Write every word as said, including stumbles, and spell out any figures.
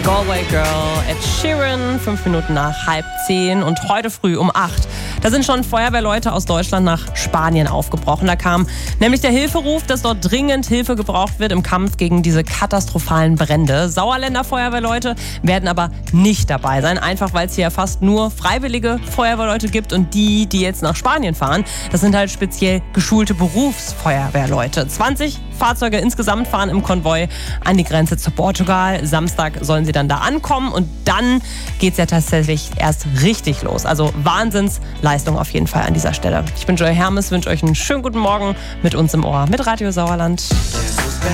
Galway Girl, Ed Sheeran, fünf Minuten nach halb zehn und heute früh um acht. Da sind schon Feuerwehrleute aus Deutschland nach Spanien aufgebrochen. Da kam nämlich der Hilferuf, dass dort dringend Hilfe gebraucht wird im Kampf gegen diese katastrophalen Brände. Sauerländer Feuerwehrleute werden aber nicht dabei sein, einfach weil es hier fast nur freiwillige Feuerwehrleute gibt und die, die jetzt nach Spanien fahren, das sind halt speziell geschulte Berufsfeuerwehrleute. zwanzig Fahrzeuge insgesamt fahren im Konvoi an die Grenze zu Portugal. Samstag sollen sie dann da ankommen und dann geht es ja tatsächlich erst richtig los. Also Wahnsinnsleistung auf jeden Fall an dieser Stelle. Ich bin Joy Hermes, wünsche euch einen schönen guten Morgen mit uns im Ohr, mit Radio Sauerland.